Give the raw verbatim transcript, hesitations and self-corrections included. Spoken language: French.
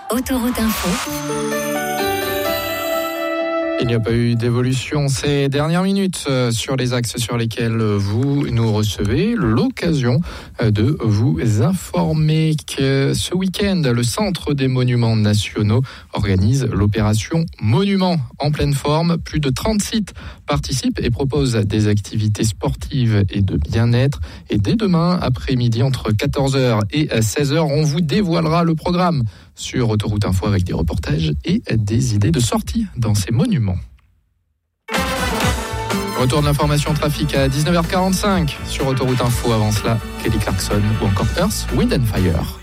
Autoroute Info. Il n'y a pas eu d'évolution ces dernières minutes sur les axes sur lesquels vous nous recevez. L'occasion de vous informer que ce week-end, le Centre des Monuments Nationaux organise l'opération Monument en pleine forme. Plus de trente sites participent et proposent des activités sportives et de bien-être. Et dès demain après-midi, entre quatorze heures et seize heures, on vous dévoilera le programme sur Autoroute Info avec des reportages et des idées de sortie dans ces monuments. Retour de l'information trafic à dix-neuf heures quarante-cinq sur Autoroute Info. Avant cela, Kelly Clarkson ou encore Earth, Wind and Fire.